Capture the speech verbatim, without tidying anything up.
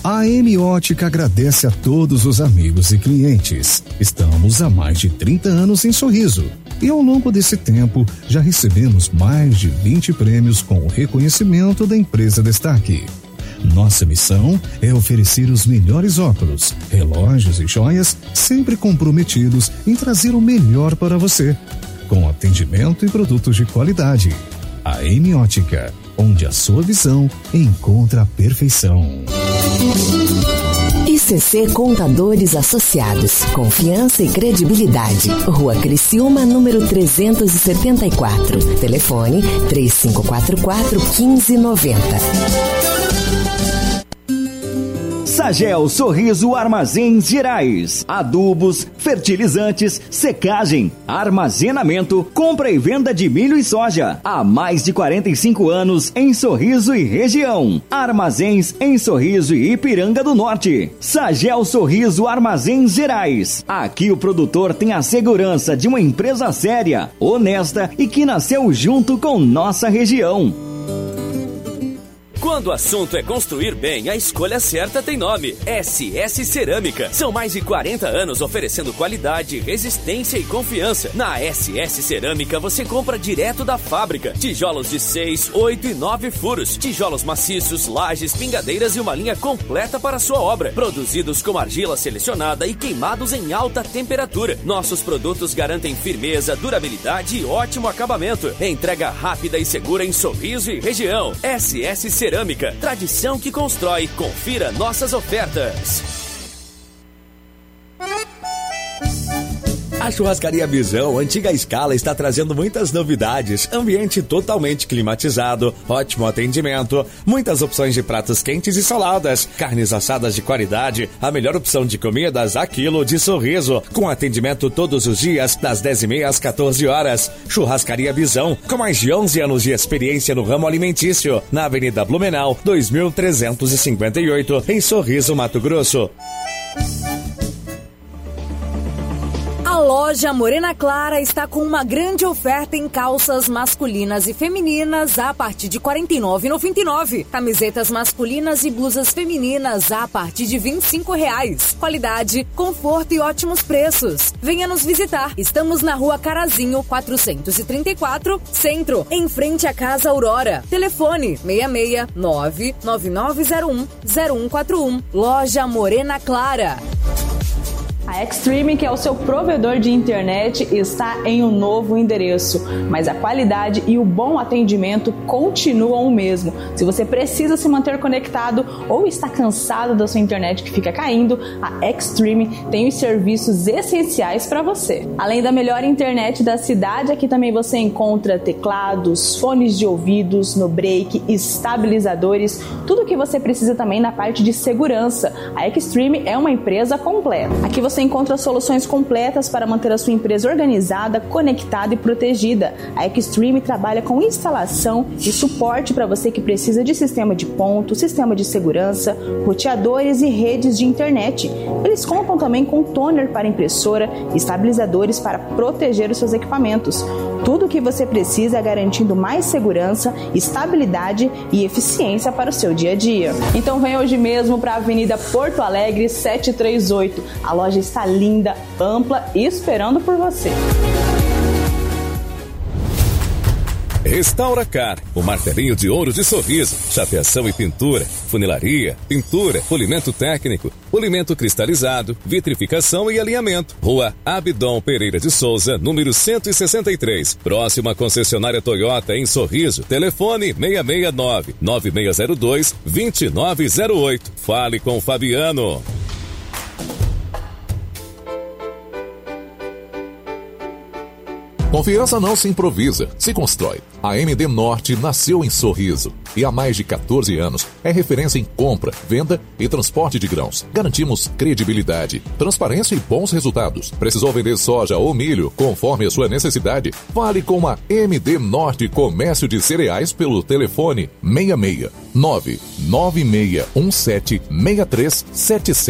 A M Ótica agradece a todos os amigos e clientes. Estamos há mais de trinta anos em Sorriso. E ao longo desse tempo, já recebemos mais de vinte prêmios com o reconhecimento da empresa Destaque. Nossa missão é oferecer os melhores óculos, relógios e joias, sempre comprometidos em trazer o melhor para você, com atendimento e produtos de qualidade. A M Ótica, onde a sua visão encontra a perfeição. I C C Contadores Associados, confiança e credibilidade. Rua Criciúma, número trezentos e setenta e quatro. Telefone três cinco quatro quatro, um cinco nove zero. Sagel Sorriso Armazéns Gerais. Adubos, fertilizantes, secagem, armazenamento, compra e venda de milho e soja. Há mais de quarenta e cinco anos em Sorriso e região. Armazéns em Sorriso e Ipiranga do Norte. Sagel Sorriso Armazéns Gerais. Aqui o produtor tem a segurança de uma empresa séria, honesta e que nasceu junto com nossa região. Quando o assunto é construir bem, a escolha certa tem nome: S S Cerâmica. São mais de quarenta anos oferecendo qualidade, resistência e confiança. Na S S Cerâmica você compra direto da fábrica. Tijolos de seis, oito e nove furos. Tijolos maciços, lajes, pingadeiras e uma linha completa para a sua obra. Produzidos com argila selecionada e queimados em alta temperatura. Nossos produtos garantem firmeza, durabilidade e ótimo acabamento. Entrega rápida e segura em Sorriso e região. S S Cerâmica. Cerâmica, tradição que constrói. Confira nossas ofertas. A Churrascaria Visão, antiga escala, está trazendo muitas novidades. Ambiente totalmente climatizado, ótimo atendimento, muitas opções de pratos quentes e saladas, carnes assadas de qualidade, a melhor opção de comidas a quilo de Sorriso, com atendimento todos os dias, das dez e meia às quatorze horas. Churrascaria Visão, com mais de onze anos de experiência no ramo alimentício, na Avenida Blumenau, dois mil trezentos e cinquenta e oito, em Sorriso, Mato Grosso. A loja Morena Clara está com uma grande oferta em calças masculinas e femininas a partir de quarenta e nove reais e noventa e nove centavos. Camisetas masculinas e blusas femininas a partir de vinte e cinco reais. Qualidade, conforto e ótimos preços. Venha nos visitar. Estamos na Rua Carazinho, quatrocentos e trinta e quatro, Centro, em frente à Casa Aurora. Telefone seis seis nove, nove nove zero um, zero um quatro um. Loja Morena Clara. A Extreme, que é o seu provedor de internet, está em um novo endereço, mas a qualidade e o bom atendimento continuam o mesmo. Se você precisa se manter conectado ou está cansado da sua internet que fica caindo, a Extreme tem os serviços essenciais para você. Além da melhor internet da cidade, aqui também você encontra teclados, fones de ouvidos, no break, estabilizadores, tudo o que você precisa também na parte de segurança. A Extreme é uma empresa completa. Aqui você Você encontra soluções completas para manter a sua empresa organizada, conectada e protegida. A Extreme trabalha com instalação e suporte para você que precisa de sistema de ponto, sistema de segurança, roteadores e redes de internet. Eles contam também com toner para impressora e estabilizadores para proteger os seus equipamentos. Tudo o que você precisa é garantindo mais segurança, estabilidade e eficiência para o seu dia a dia. Então vem hoje mesmo para a Avenida Porto Alegre setecentos e trinta e oito. A loja está linda, ampla e esperando por você. Restauracar, o martelinho de ouro de Sorriso, chapeação e pintura, funilaria, pintura, polimento técnico, polimento cristalizado, vitrificação e alinhamento. Rua Abdon Pereira de Souza, número cento e sessenta e três, próxima concessionária Toyota em Sorriso. Telefone seis seis nove, nove seis zero dois, dois nove zero oito. Fale com o Fabiano. Confiança não se improvisa, se constrói. A M D Norte nasceu em Sorriso e há mais de quatorze anos é referência em compra, venda e transporte de grãos. Garantimos credibilidade, transparência e bons resultados. Precisou vender soja ou milho conforme a sua necessidade? Fale com a M D Norte Comércio de Cereais pelo telefone seis seis nove, nove seis um sete, seis três sete sete.